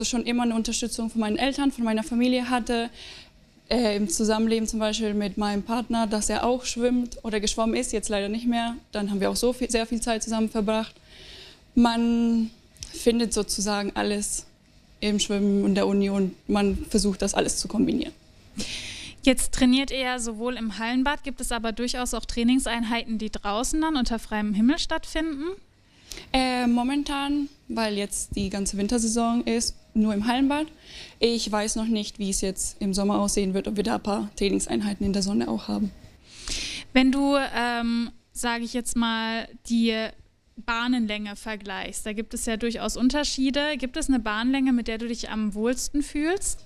schon immer eine Unterstützung von meinen Eltern, von meiner Familie hatte. Im Zusammenleben zum Beispiel mit meinem Partner, dass er auch schwimmt oder geschwommen ist, jetzt leider nicht mehr. Dann haben wir auch sehr viel Zeit zusammen verbracht. Man findet sozusagen alles im Schwimmen und der Uni und man versucht, das alles zu kombinieren. Jetzt trainiert ihr ja sowohl im Hallenbad, gibt es aber durchaus auch Trainingseinheiten, die draußen dann unter freiem Himmel stattfinden? Momentan, weil jetzt die ganze Wintersaison ist, nur im Hallenbad. Ich weiß noch nicht, wie es jetzt im Sommer aussehen wird, ob wir da ein paar Trainingseinheiten in der Sonne auch haben. Wenn du, sage ich jetzt mal, die Bahnenlänge vergleichst, da gibt es ja durchaus Unterschiede. Gibt es eine Bahnlänge, mit der du dich am wohlsten fühlst?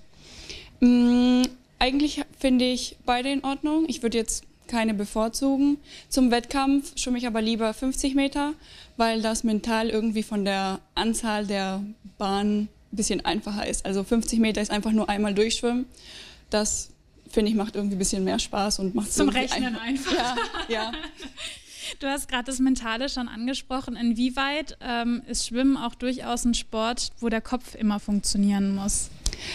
Eigentlich finde ich beide in Ordnung. Ich würde jetzt keine bevorzugen. Zum Wettkampf schwimme ich aber lieber 50 Meter, weil das mental irgendwie von der Anzahl der Bahnen ein bisschen einfacher ist. Also 50 Meter ist einfach nur einmal durchschwimmen. Das, finde ich, macht irgendwie ein bisschen mehr Spaß und macht es zum Rechnen einfach. Ja. Du hast gerade das Mentale schon angesprochen. Inwieweit ist Schwimmen auch durchaus ein Sport, wo der Kopf immer funktionieren muss?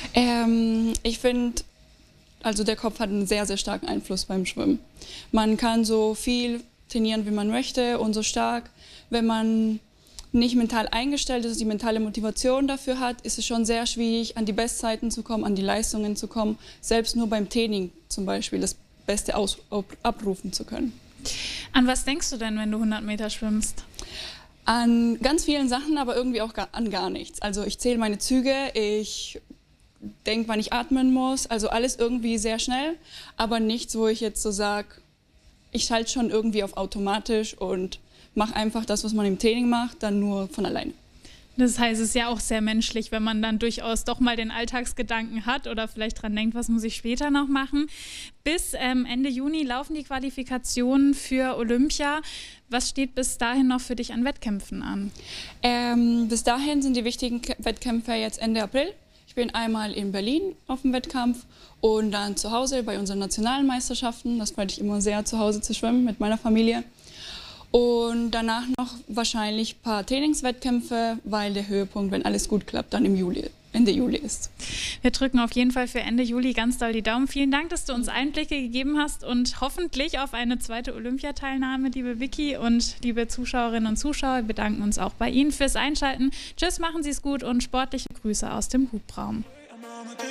Ich finde, also der Kopf hat einen sehr, sehr starken Einfluss beim Schwimmen. Man kann so viel trainieren, wie man möchte und so stark. Wenn man nicht mental eingestellt ist, die mentale Motivation dafür hat, ist es schon sehr schwierig, an die Bestzeiten zu kommen, an die Leistungen zu kommen, selbst nur beim Training zum Beispiel das Beste abrufen zu können. An was denkst du denn, wenn du 100 Meter schwimmst? An ganz vielen Sachen, aber irgendwie auch an gar nichts. Also ich zähle meine Züge, ich denke, wann ich atmen muss, also alles irgendwie sehr schnell, aber nichts, wo ich jetzt so sage, ich schalte schon irgendwie auf automatisch und mache einfach das, was man im Training macht, dann nur von alleine. Das heißt, es ist ja auch sehr menschlich, wenn man dann durchaus doch mal den Alltagsgedanken hat oder vielleicht dran denkt, was muss ich später noch machen. Bis Ende Juni laufen die Qualifikationen für Olympia. Was steht bis dahin noch für dich an Wettkämpfen an? Bis dahin sind die wichtigen Wettkämpfe jetzt Ende April. Ich bin einmal in Berlin auf dem Wettkampf und dann zu Hause bei unseren nationalen Meisterschaften. Das freut mich immer sehr, zu Hause zu schwimmen mit meiner Familie. Und danach noch wahrscheinlich ein paar Trainingswettkämpfe, weil der Höhepunkt, wenn alles gut klappt, dann Ende Juli ist. Wir drücken auf jeden Fall für Ende Juli ganz doll die Daumen. Vielen Dank, dass du uns Einblicke gegeben hast und hoffentlich auf eine zweite Olympiateilnahme, liebe Vicky und liebe Zuschauerinnen und Zuschauer. Wir bedanken uns auch bei Ihnen fürs Einschalten. Tschüss, machen Sie es gut und sportliche Grüße aus dem Hubraum.